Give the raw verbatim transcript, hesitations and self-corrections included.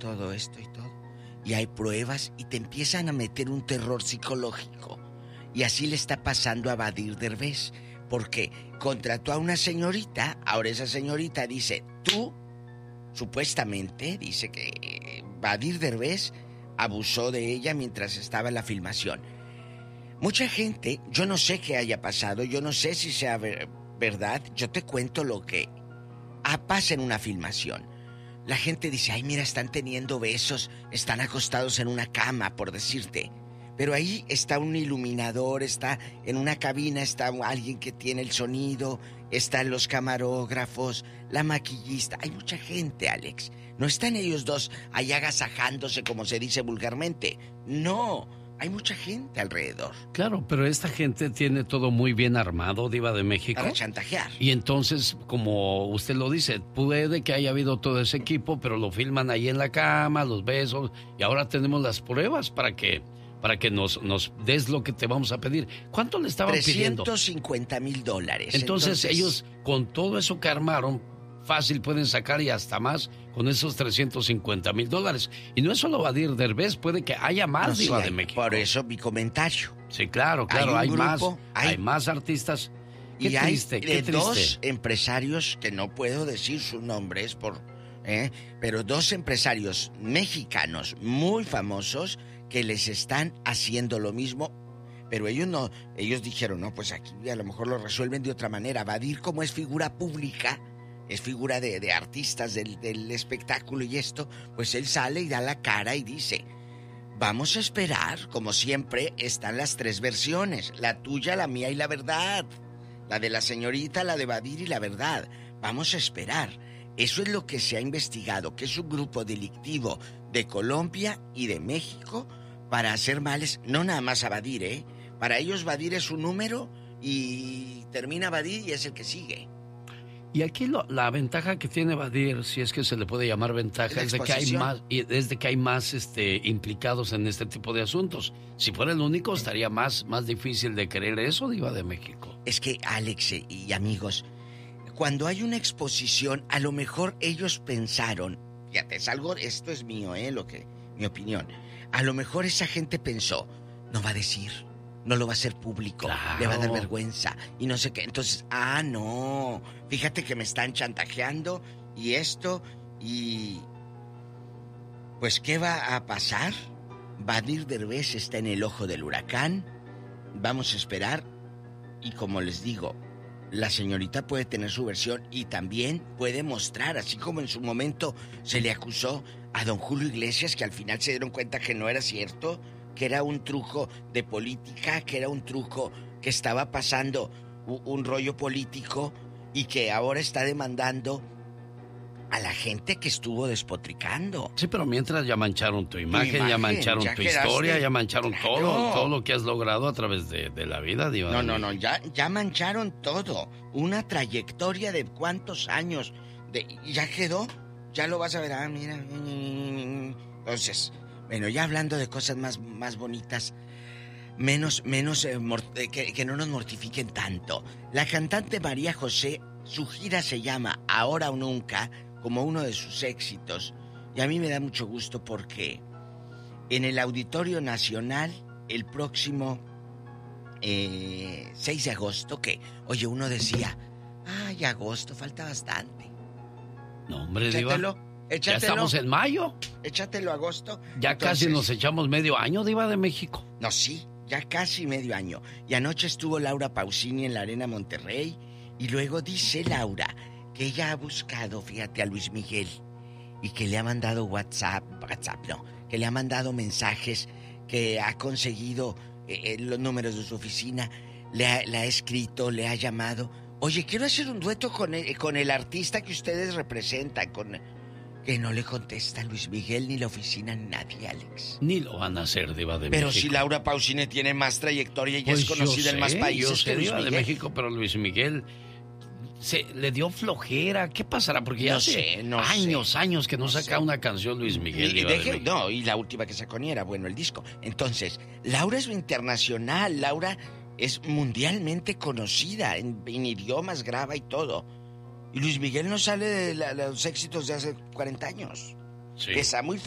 todo esto y todo. Y hay pruebas y te empiezan a meter un terror psicológico. Y así le está pasando a Badir Derbez. Porque contrató a una señorita, ahora esa señorita dice, tú, supuestamente, dice que Badir Derbez abusó de ella mientras estaba en la filmación. Mucha gente, yo no sé qué haya pasado, yo no sé si sea ver, verdad, yo te cuento lo que pasa en una filmación. La gente dice, ay, mira, están teniendo besos, están acostados en una cama, por decirte. Pero ahí está un iluminador, está en una cabina, está alguien que tiene el sonido, están los camarógrafos, la maquillista. Hay mucha gente, Alex. No están ellos dos ahí agasajándose, como se dice vulgarmente. No, hay mucha gente alrededor. Claro, pero esta gente tiene todo muy bien armado, Diva de México. Para chantajear. Y entonces, como usted lo dice, puede que haya habido todo ese equipo, pero lo filman ahí en la cama, los besos, y ahora tenemos las pruebas para que... para que nos, nos des lo que te vamos a pedir. ¿Cuánto le estaban pidiendo? trescientos cincuenta mil dólares. Entonces, Entonces ellos, con todo eso que armaron, fácil pueden sacar y hasta más con esos trescientos cincuenta mil dólares. Y no es solo Badir Derbez, puede que haya más, no, Diva sí, de México. Por eso mi comentario. Sí, claro, claro, hay, hay grupo, más, hay... hay más artistas. Qué y triste, hay qué triste. Dos empresarios, que no puedo decir sus nombres, por, ¿eh? pero dos empresarios mexicanos muy famosos que les están haciendo lo mismo, pero ellos no, ellos dijeron, no, pues aquí a lo mejor lo resuelven de otra manera. Badir, como es figura pública, es figura de, de artistas del, del espectáculo y esto, pues él sale y da la cara y dice, vamos a esperar, como siempre están las tres versiones, la tuya, la mía y la verdad, la de la señorita, la de Badir y la verdad, vamos a esperar. Eso es lo que se ha investigado, que es un grupo delictivo de Colombia y de México para hacer males, no nada más a Badir, ¿eh? Para ellos Badir es un número y termina Badir y es el que sigue. Y aquí lo, la ventaja que tiene Badir, si es que se le puede llamar ventaja, es de que hay más, es de que hay más este, implicados en este tipo de asuntos. Si fuera el único, estaría más, más difícil de creer eso, Diva de México. Es que, Alex y amigos, cuando hay una exposición, a lo mejor ellos pensaron, fíjate, es algo, esto es mío, eh, lo que, mi opinión. A lo mejor esa gente pensó, no va a decir, no lo va a hacer público, claro, le va a dar vergüenza y no sé qué. Entonces, ah, no, fíjate que me están chantajeando y esto y pues ¿qué va a pasar? Badir Derbez está en el ojo del huracán. Vamos a esperar y como les digo, la señorita puede tener su versión y también puede mostrar, así como en su momento se le acusó a don Julio Iglesias, que al final se dieron cuenta que no era cierto, que era un truco de política, que era un truco que estaba pasando un, un rollo político y que ahora está demandando a la gente que estuvo despotricando. Sí, pero mientras ya mancharon tu imagen, tu imagen ya mancharon ya tu quedaste, historia, ya mancharon claro. todo, todo lo que has logrado a través de, de la vida, Diva. No, no, no, ya, ya mancharon todo. Una trayectoria de cuántos años. De, ya quedó, ya lo vas a ver. Ah, mira. Entonces, bueno, ya hablando de cosas más, más bonitas, menos, menos eh, mort- que, que no nos mortifiquen tanto. La cantante María José, su gira se llama Ahora o Nunca, como uno de sus éxitos. Y a mí me da mucho gusto porque en el Auditorio Nacional, el próximo eh, seis de agosto, que, oye, uno decía, ay, agosto, falta bastante. No, hombre, échatelo, Diva. Échatelo. Ya estamos en mayo. Échatelo agosto. Ya Entonces, casi nos echamos medio año, Diva de México. No, sí, ya casi medio año. Y anoche estuvo Laura Pausini en la Arena Monterrey. Y luego dice Laura que ella ha buscado, fíjate, a Luis Miguel y que le ha mandado WhatsApp, WhatsApp no, que le ha mandado mensajes, que ha conseguido eh, los números de su oficina, le ha, le ha escrito, le ha llamado. Oye, quiero hacer un dueto con el, con el artista que ustedes representan, con... Que no le contesta Luis Miguel, ni la oficina, ni nadie, Alex. Ni lo van a hacer, Diva de pero México. Pero si Laura Pausini tiene más trayectoria y pues es conocida sé, en más países yo sé, que Luis Diva Miguel. de México, pero Luis Miguel se le dio flojera. ¿Qué pasará? Porque ya no hace sé, no años, sé. años que no, no saca sé. una canción Luis Miguel. Y, Diva deje, de México. No, y la última que sacó ni era bueno el disco. Entonces, Laura es internacional, Laura es mundialmente conocida, en, en idiomas graba y todo. Y Luis Miguel no sale de la, los éxitos de hace cuarenta años. Sí. Está muy